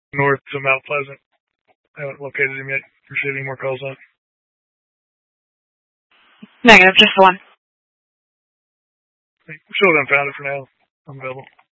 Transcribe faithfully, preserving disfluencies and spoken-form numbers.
north to Mount Pleasant. I haven't located him yet. Received any more calls on? Negative, just one. Still unfounded for now. I'm available.